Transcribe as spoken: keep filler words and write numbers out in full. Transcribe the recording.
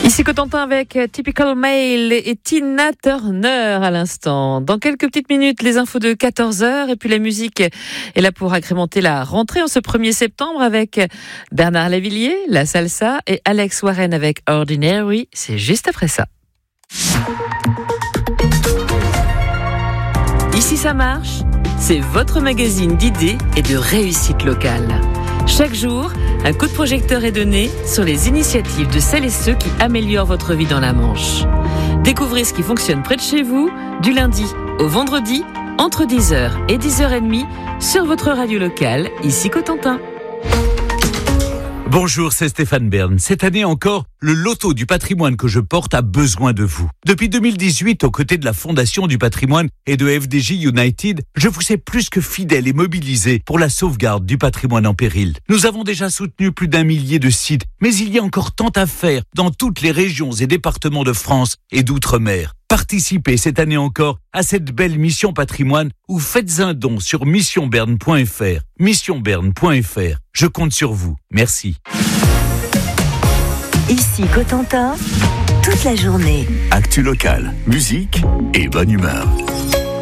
Ici Cotentin avec Typical Male et Tina Turner à l'instant. Dans quelques petites minutes, les infos de quatorze heures et puis la musique est là pour agrémenter la rentrée en ce premier septembre avec Bernard Lavilliers, la salsa et Alex Warren avec Ordinary. C'est juste après ça. Ici ça marche, c'est votre magazine d'idées et de réussite locale. Chaque jour, un coup de projecteur est donné sur les initiatives de celles et ceux qui améliorent votre vie dans la Manche. Découvrez ce qui fonctionne près de chez vous, du lundi au vendredi, entre dix heures et dix heures trente sur votre radio locale, ici Cotentin. Bonjour, c'est Stéphane Bern. Cette année encore, le loto du patrimoine que je porte a besoin de vous. Depuis deux mille dix-huit, aux côtés de la Fondation du patrimoine et de F D J United, je vous sais plus que fidèle et mobilisé pour la sauvegarde du patrimoine en péril. Nous avons déjà soutenu plus d'un millier de sites, mais il y a encore tant à faire dans toutes les régions et départements de France et d'outre-mer. Participez cette année encore à cette belle mission patrimoine ou faites un don sur mission bern point f r. mission bern point f r. Je compte sur vous. Merci. Ici Cotentin, toute la journée. Actu local, musique et bonne humeur.